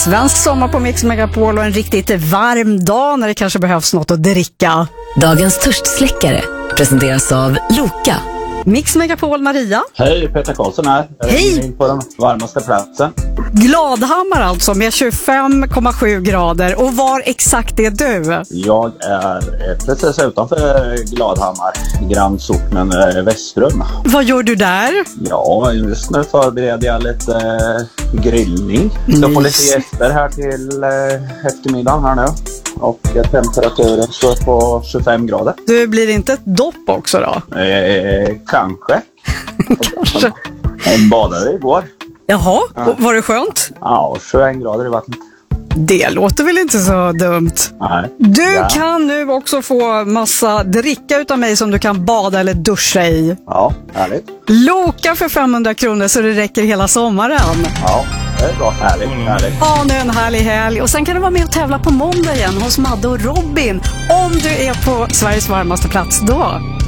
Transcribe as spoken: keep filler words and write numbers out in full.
Svensk sommar på Mix Megapol och en riktigt varm dag när det kanske behövs något att dricka. Dagens törstsläckare presenteras av Loka. Mix Megapol, Maria. Hej, Peter Karlsson här. Hej. In på den varmaste platsen. Gladhammar alltså med tjugofem komma sju grader. Och var exakt är du? Jag är precis utanför Gladhammar, grannsocknen Västrum. Vad gör du där? Ja, just nu förbereder jag lite äh, grillning. Ska få lite gäster här till äh, eftermiddagen här nu. Och temperaturen står på tjugofem grader. Du blir inte ett dopp också då? Eh, kanske. Kanske. Jag badade igår. Jaha, ja. Var det skönt? Ja, tjugoen grader i vattnet. Det låter väl inte så dumt? Nej. Du ja. kan nu också få massa dricka utav mig som du kan bada eller duscha i. Ja, härligt. Loka för femhundra kronor så det räcker hela sommaren. Ja, det är bra. Härligt, härligt. Ja, nu en härlig helg. Och sen kan du vara med och tävla på måndag igen hos Madde och Robin. Om du är på Sveriges varmaste plats då.